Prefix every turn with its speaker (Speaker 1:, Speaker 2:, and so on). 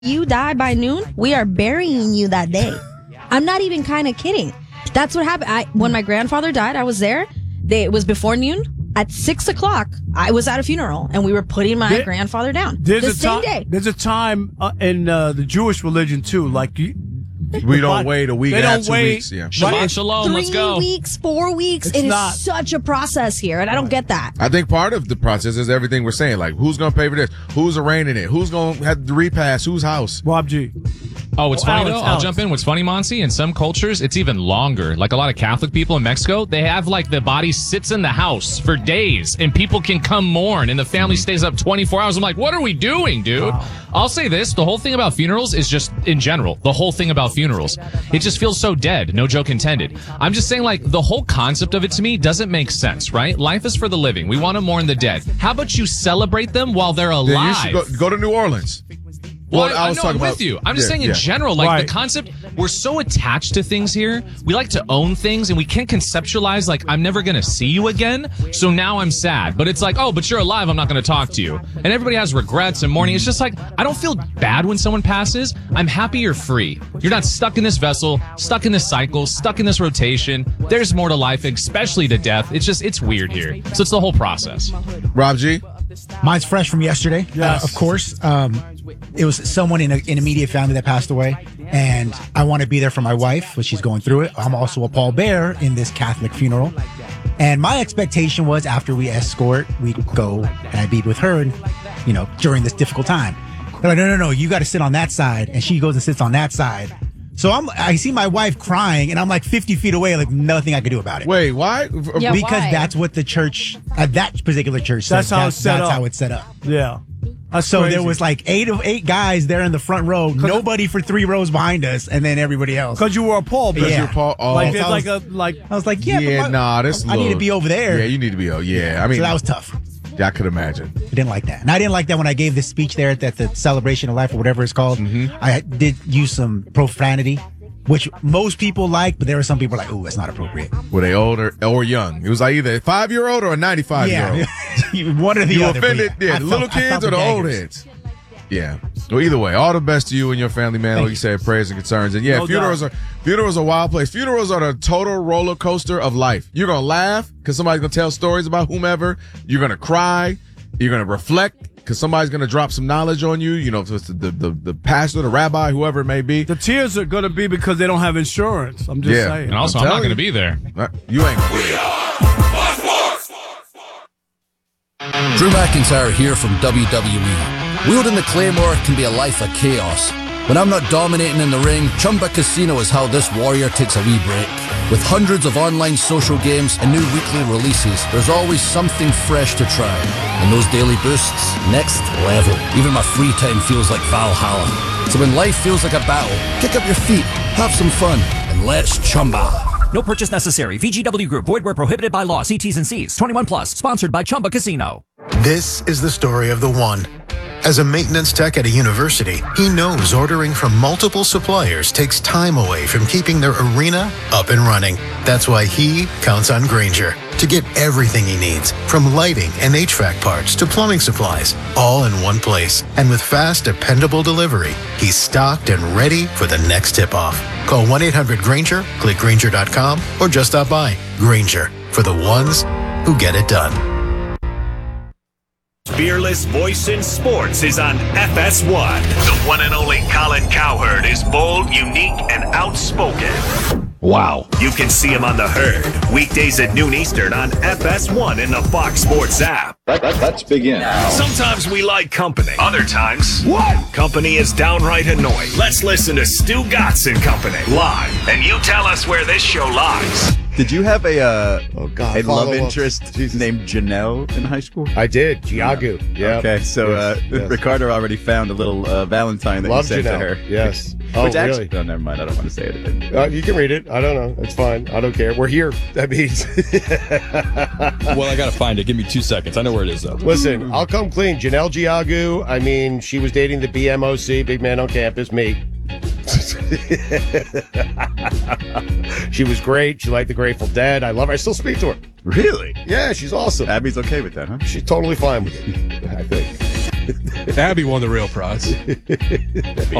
Speaker 1: you die by noon, we are burying you that day. I'm not even kind of kidding. That's what happened. When my grandfather died, I was there. It was before noon. At 6 o'clock, I was at a funeral, and we were putting my grandfather down. The same day.
Speaker 2: There's a time in the Jewish religion, too. Like,
Speaker 3: we don't wait a week. They don't wait. 2 weeks. Yeah.
Speaker 4: Shabbat shalom. Let's go.
Speaker 1: 3 weeks, 4 weeks. It is such a process here, and I don't get that.
Speaker 3: I think part of the process is everything we're saying. Like, who's going to pay for this? Who's arranging it? Who's going to have the repass? Whose house?
Speaker 2: Bob G.
Speaker 4: Oh, what's funny, though? I'll jump in. What's funny, Monty, in some cultures, it's even longer. Like a lot of Catholic people in Mexico, they have like the body sits in the house for days, and people can come mourn, and the family stays up 24 hours. I'm like, what are we doing, dude? Wow. I'll say this. The whole thing about funerals is just, in general, the whole thing about funerals, it just feels so dead. No joke intended. I'm just saying, like, the whole concept of it to me doesn't make sense, right? Life is for the living. We want to mourn the dead. How about you celebrate them while they're alive?
Speaker 3: Then you should go to New Orleans.
Speaker 4: Well, I was talking with you. I'm just saying in general, like the concept, we're so attached to things here. We like to own things, and we can't conceptualize, like, I'm never going to see you again, so now I'm sad. But it's like, oh, but you're alive, I'm not going to talk to you. And everybody has regrets and mourning. It's just like, I don't feel bad when someone passes. I'm happy you're free. You're not stuck in this vessel, stuck in this cycle, stuck in this rotation. There's more to life, especially to death. It's weird here. So it's the whole process.
Speaker 3: Rob G?
Speaker 5: Mine's fresh from yesterday, of course. It was someone in an immediate family that passed away, and I want to be there for my wife when she's going through it. I'm also a pallbearer in this Catholic funeral, and my expectation was after we escort, we'd go and I'd be with her, and during this difficult time. They're like, no, you got to sit on that side, and she goes and sits on that side. So I see my wife crying, and I'm like 50 feet away, like nothing I could do about it.
Speaker 3: Wait, why?
Speaker 1: Yeah,
Speaker 5: because that's what the church, that particular church says. That's how it's set up.
Speaker 2: Yeah.
Speaker 5: So there was like eight guys there in the front row, nobody for 3 rows behind us, and then everybody else.
Speaker 2: Because you were a Paul,
Speaker 5: yeah.
Speaker 3: You're Paul. Oh.
Speaker 5: I was like, I need to be over there.
Speaker 3: Yeah, you need to be. I mean,
Speaker 5: so that was tough.
Speaker 3: I could imagine.
Speaker 5: I didn't like that. And I didn't like that when I gave this speech there at the Celebration of Life or whatever it's called. Mm-hmm. I did use some profanity, which most people like, but there were some people like, ooh, that's not appropriate.
Speaker 3: Were they older or young? It was like either a 5-year-old or a 95-year-old.
Speaker 5: Yeah, one or the other.
Speaker 3: You offended the little kids or the old heads? Yeah. Well, either way, all the best to you and your family, man. Like you said, prayers and concerns. And yeah, funerals are a wild place. Funerals are the total roller coaster of life. You're going to laugh because somebody's going to tell stories about whomever. You're going to cry. You're going to reflect because somebody's going to drop some knowledge on you. If it's the pastor, the rabbi, whoever it may be.
Speaker 2: The tears are going to be because they don't have insurance. I'm just saying.
Speaker 4: And also, I'm not going to be there.
Speaker 3: You ain't going to be there.
Speaker 6: Drew McIntyre here from WWE. Wielding the Claymore can be a life of chaos. When I'm not dominating in the ring, Chumba Casino is how this warrior takes a wee break. With hundreds of online social games and new weekly releases, there's always something fresh to try. And those daily boosts, next level. Even my free time feels like Valhalla. So when life feels like a battle, kick up your feet, have some fun, and let's Chumba.
Speaker 7: No purchase necessary. VGW Group. Void where prohibited by law. See T's and C's. 21 plus. Sponsored by Chumba Casino.
Speaker 8: This is the story of the one. As a maintenance tech at a university, he knows ordering from multiple suppliers takes time away from keeping their arena up and running. That's why he counts on Grainger to get everything he needs, from lighting and HVAC parts to plumbing supplies, all in one place. And with fast, dependable delivery, he's stocked and ready for the next tip-off. Call 1-800-GRAINGER, click Grainger.com, or just stop by. Grainger, for the ones who get it done.
Speaker 9: Fearless voice in sports is on FS1. The one and only Colin Cowherd is bold, unique, and outspoken.
Speaker 4: Wow.
Speaker 9: You can see him on The Herd, weekdays at noon Eastern on FS1 in the Fox Sports app.
Speaker 10: Let's begin.
Speaker 9: Sometimes we like company. Other times, company is downright annoying. Let's listen to Stu Gatz and Company live, and you tell us where this show lies.
Speaker 10: Did you have a love interest named Janelle in high school?
Speaker 11: I did. Giagu. Yeah.
Speaker 10: Okay, so Ricardo already found a little Valentine that you sent to her.
Speaker 11: Yes.
Speaker 10: Which actually, no, never mind. I don't want to say it.
Speaker 11: You can read it. I don't know. It's fine. I don't care. We're here. That means.
Speaker 12: Well, I got to find it. Give me 2 seconds. I know where it is, though.
Speaker 11: Listen, I'll come clean. Janelle Giagu. I mean, she was dating the BMOC, big man on campus, me. She was great. She liked the Grateful Dead. I love her. I still speak to her.
Speaker 10: Really?
Speaker 11: Yeah, she's awesome.
Speaker 10: Abby's okay with that, huh?
Speaker 11: She's totally fine with it, I think.
Speaker 12: That'd be one of the real pros.